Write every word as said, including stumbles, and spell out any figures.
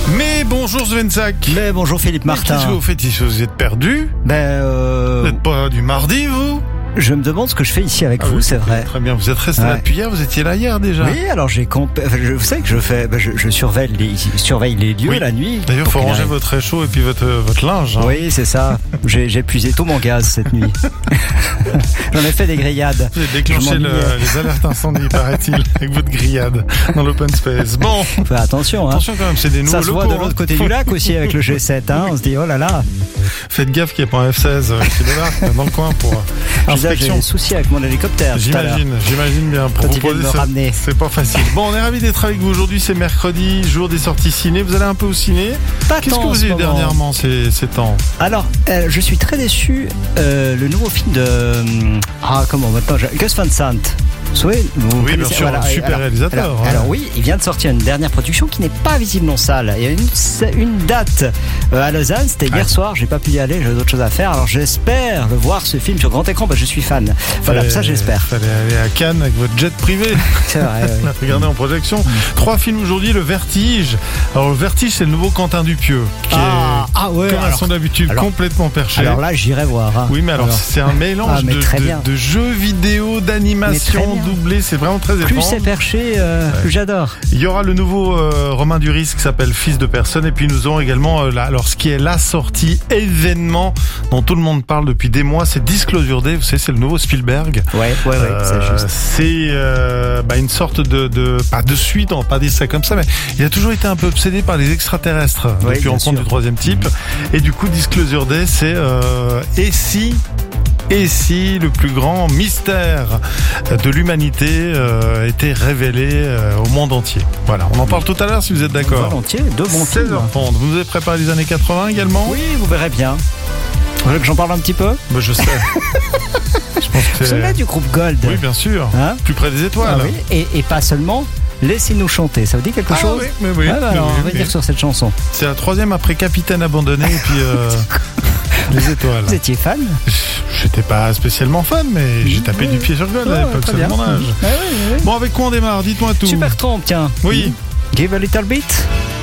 Mais bonjour Svensak. Mais bonjour Philippe Martin. Qu'est-ce que vous faites ici? Vous êtes perdu? Ben euh... Vous n'êtes pas du mardi, vous? Je me demande ce que je fais ici avec ah vous, oui, c'est vrai. Très bien, vous êtes resté ouais. là depuis hier, vous étiez là hier déjà. Oui, alors j'ai comp... enfin, je, vous savez que je fais, ben, je, je surveille les, surveille les lieux oui. la nuit. D'ailleurs, il faut ranger arrive. votre réchaud et puis votre, votre linge. Hein. Oui, c'est ça. j'ai, j'ai épuisé tout mon gaz cette nuit. J'en ai fait des grillades. Vous avez déclenché le, les alertes incendies, paraît-il, avec votre grillade dans l'open space. Bon. Fais attention, hein. Attention quand même, c'est des nouveaux Ça se voit locaux, de l'autre hein. côté du lac aussi avec le G sept, hein. On se dit, oh là là. Faites gaffe qu'il n'y ait pas un F seize qui débarque dans le coin pour inspection. J'ai des soucis avec mon hélicoptère. J'imagine, j'imagine bien. Pour Quand vous poser, c'est, c'est pas facile. Bon, on est ravis d'être avec vous aujourd'hui. C'est mercredi, jour des sorties ciné. Vous allez un peu au ciné. Pas Qu'est-ce que vous avez dernièrement ces, ces temps? Alors, euh, je suis très déçu. Euh, le nouveau film de euh, ah comment maintenant Gus Van Sant. Vous savez, vous oui, bien sûr, voilà, un super alors, réalisateur. Alors, ouais. alors oui, il vient de sortir une dernière production qui n'est pas visible en salle. Il y a une, une date euh, à Lausanne, c'était hier ah. soir, j'ai pas pu y aller, j'avais d'autres choses à faire. Alors j'espère le voir ce film sur grand écran, parce que je suis fan. Voilà, fallait, ça j'espère. Fallait aller à Cannes avec votre jet privé. C'est vrai. Oui. Regardez en projection. Trois films aujourd'hui, Le Vertige. Alors Le Vertige, c'est le nouveau Quentin Dupieux, qui ah, est ah ouais, comme alors, à son habitude alors, complètement perché. Alors là, j'irai voir. Hein. Oui, mais alors, alors. c'est un mélange ah, de, de, de jeux vidéo, d'animation doublée. C'est vraiment très plus c'est perché, euh, ouais. plus j'adore. Il y aura le nouveau euh, Romain Duris qui s'appelle Fils de personne, et puis nous aurons également euh, la, alors ce qui est la sortie événement dont tout le monde parle depuis des mois, c'est Disclosure Day. Vous savez, c'est le nouveau Spielberg. Ouais, ouais, ouais. Euh, c'est juste. C'est euh, bah, une sorte de, de pas de suite, on va pas dire ça comme ça, mais il a toujours été un peu obsédé par les extraterrestres ouais, depuis Rencontre du troisième type. Mmh. Et du coup, Disclosure Day, c'est euh, et si. Et si le plus grand mystère de l'humanité euh, était révélé euh, au monde entier? Voilà, on en parle tout à l'heure si vous êtes d'accord. Monde entier, deux bons seize heures trente. Vous avez préparé les années quatre-vingts également? Oui, vous verrez bien. Vous voulez que j'en parle un petit peu? Bah, je sais. Je pense que vous savez du groupe Gold? Oui, bien sûr. Hein? Plus près des étoiles. Ah, oui. et, et pas seulement. Laissez-nous chanter, ça vous dit quelque ah, chose? Oui, mais oui. Ah, bah, alors, mais oui, on va mais... dire sur cette chanson. C'est la troisième après Capitaine abandonné et puis euh, les étoiles. Vous étiez fan? J'étais pas spécialement fan, mais j'ai tapé oui. du pied sur le Gold à l'époque, c'est mon âge. Oui, oui, oui. Bon, avec quoi on démarre? Dites-moi tout. Super trompe, tiens. Oui. Give a little bit.